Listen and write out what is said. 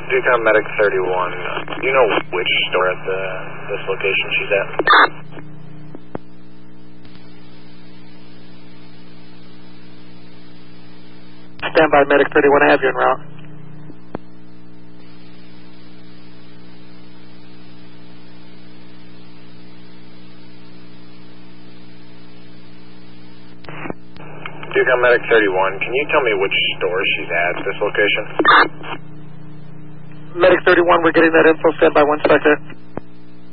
Ducom Medic 31, do you know which store at this location she's at? Stand by, Medic 31, I have you en route. Ducom Medic 31, can you tell me which store she's at this location? Medic 31, we're getting that info. Stand by 1 second.